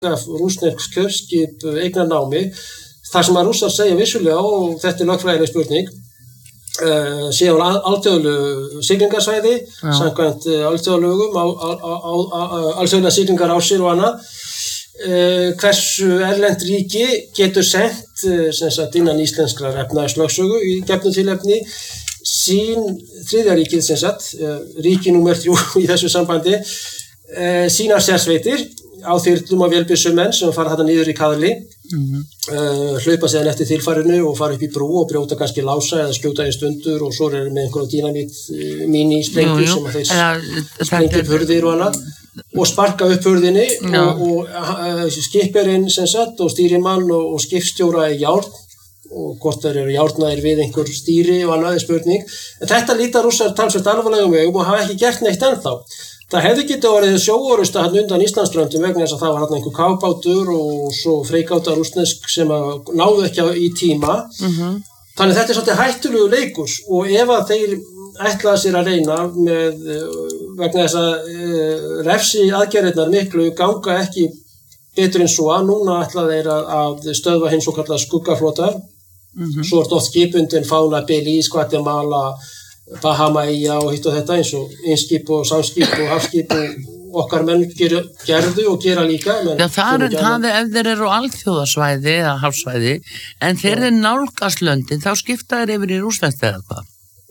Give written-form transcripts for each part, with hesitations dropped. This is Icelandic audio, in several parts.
rússnesk kjörskip eignarnámi, þar sem að Rússar segja vissulega, og þetta lögfræðileg spurning, séu alþjóðlegu siglingarsvæði, samkvæmt alþjóðalögum, alþjóðlega siglingar ásir og annað, hversu erlent ríki getur sent innan íslenskrar efnahagslögsögu í gefnu tilefni sín þriðja ríkið ríki númer 3 í þessu sambandi sínar sérsveitir á þyrlum og vélbyssumenn sem fara þarna niður í kaðli hlaupa síðan eftir þilfarinu og fara upp í brú og brjóta kannski lása eða skjóta í stundur og svo með einhverjum dínamít mínisprengjur sem að þeir sprengja upp hurðir og annað og sparka upp hurðinni og skipperinn og stýrimann og skipstjóra í járn og hvort þeir eru járnaðir við einhver stýri og annað spurning. En þetta líta Rússar talsvert alvarlegum vegum og hafa ekki gert neitt ennþá. Það hefði getið orðið sjóorusta hann undan Íslandsströndum vegna þess að það var hann einhver kafbátur og svo freigáta rússnesk sem að náðu ekki í tíma. Þannig þetta svolítið hættulegu leikur og ef að þeir ætlaði sér að reyna með vegna þess að refsi aðgerðirnar miklu ganga ekki betur en svo að núna ætlaði þeir að stöðva hins svo kallað skuggaflotar. Svo oft skipundin fána Belize, Guatemala, Bahamaeyja og hitt og þetta eins og einskip og samskip og hafskip og okkar menn gerðu og gera líka. Já, það ef þeir eru á alþjóðasvæði eða hafsvæði en þeir eru nálgast löndin þá skipta þeir yfir í Rússland eða hvað?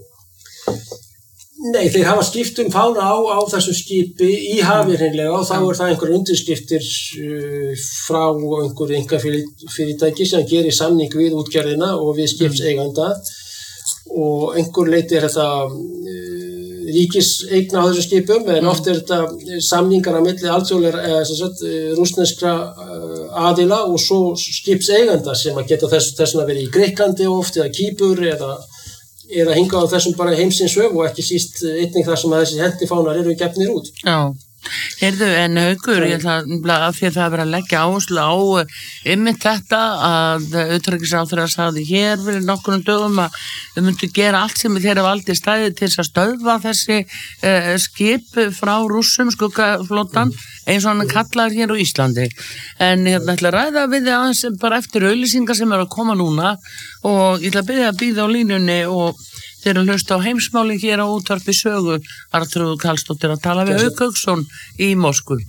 Nei, þeir hafa skipt fána á þessu skipi í hafi hreinlega og þá það einhver undirskriftir frá einhver einkafyrirtæki sem gerir samning við útgerðina og við skipseiganda og einhver leyti þetta ríkiseign á þessu skipum en oft þetta samningar á milli alþjóðlegra rússneskra aðila og svo skipseiganda sem að geta þessna verið í Grikklandi oft eða Kýpur eða hingað á þessum bara heimsins höf og ekki síst einnig þar sem að þessi hentifánar eru gefnir út. Já, heyrðu, en Haukur, ég ætla að því að það er verið að leggja áherslu á einmitt þetta að utanríkisráðherra sagði hér fyrir nokkrum dögum að þau myndu gera allt sem þeirra valdi stæði til þess að stöðva þessi skip frá Rússum, skuggaflotan, eins og hann kallaður hér á Íslandi. En ég ætla að ræða við þið aðeins bara eftir auglýsingar sem eru að koma núna og ég ætla að bíða á línunni og þeir eru að hlusta á heimsmáli hér á útvarpi Sögu. Arnþrúður Karlsdóttir að tala við Hauk Hauksson í Moskvu.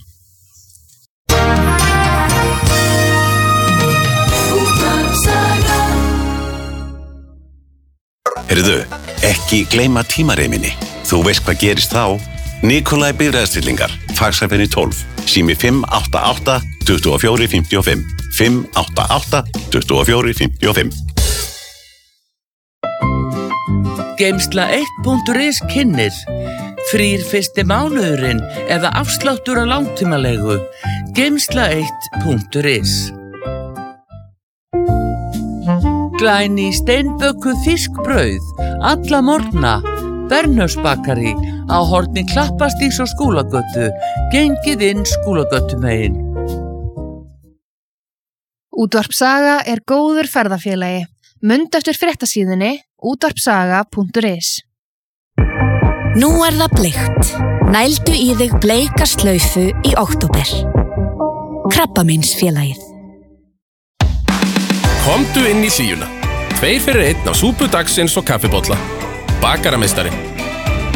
Heyrðu, ekki gleyma tímareiminni. Þú veist hvað gerist þá? Nikolai Bifreiðastillingar, Faxafenni 12, sími 588 24 55, 588 24 55. Geimsla1.is kynnir frýr fyrsti mánuðurinn eða afsláttur á langtímalegu. Geimsla1.is Glæný steinbökuð fiskbrauð alla morgna. Bernhöfsbakari á horni Klappastígs og Skúlagötu. Gengið inn Skúlagötumegin. Útvarp Saga er góður ferðafélagi. Mundu eftir fréttasíðunni útvarpsaga.is. Nú er það bleikt. Nældu í þig bleika slaufu í október. Krabbameinsfélagið. Komdu inn í Hlíuna. 2 fyrir 1 á súpu dagsins og kaffibolla. Bakarameistari.